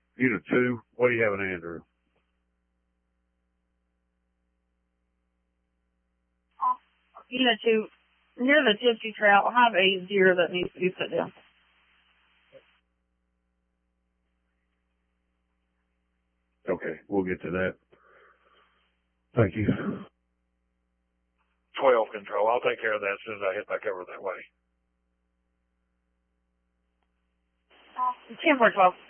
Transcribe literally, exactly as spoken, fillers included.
Unit two, what do you have in Andrew? Unit two, near the gypsy trail, I have a deer that needs to be put down. Okay, we'll get to that. Thank you. twelve control. I'll take care of that as soon as I hit back over that way. ten four twelve.